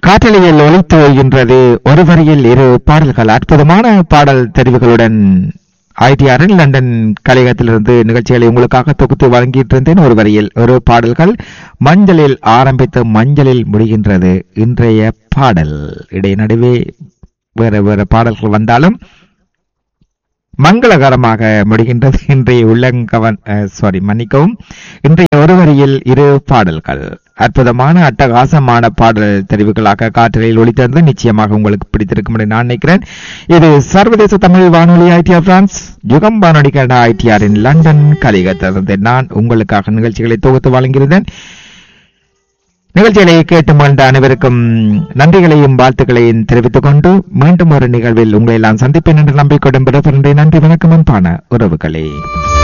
காற்றலையில் ஒலித்து வருகின்றது ஒரு வரியில் இரு பாடல்கள். அற்புதமான பாடல் தெரிவுகளுடன் ஐடிஆரின் லண்டன் கலையகத்திலிருந்து நிகழ்ச்சிகளை உங்களுக்காக தொகுத்து வழங்கிட்டு இருந்தேன். ஒரு வரியில் ஒரு பாடல்கள் மஞ்சளில் ஆரம்பித்து மஞ்சளில் முடிகின்றது இன்றைய பாடல். இடைநடுவே வேற வேற பாடல்கள் வந்தாலும் மங்களகரமாக முடிகின்றது இன்றைய மன்னிக்கவும், இன்றைய ஒரு வரியில் இரு பாடல்கள். அற்புதமான அட்டகாசமான பாடல் தெரிவுகளாக காற்றலையில் ஒளித்திருந்து நிச்சயமாக உங்களுக்கு பிடித்திருக்கும் என்று நான் நினைக்கிறேன். இது சர்வதேச தமிழ் வானொலி ஐடிஆர் பிரான்ஸ் யுகம் வானொலிக்கான ஐடிஆரின் லண்டன் கலையகத்திலிருந்து நான் உங்களுக்காக நிகழ்ச்சிகளை தொகுத்து வழங்கியிருந்தேன். நிகழ்ச்சிகளை கேட்டு மகிழ்ந்த அனைவருக்கும் நன்றிகளையும் வாழ்த்துக்களையும் தெரிவித்துக் கொண்டு மீண்டும் ஒரு நிகழ்வில் உங்களை எல்லாம் சந்திப்பேன் என்று நம்பிக்கையுடன் விடைபெறுகின்றேன். நன்றி, வணக்கம் அன்பான உறவுகளே.